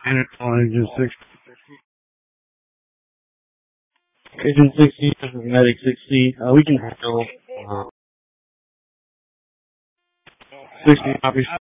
And on Agent 60. Agent 60, this is Medic 60. We can handle 60 copies.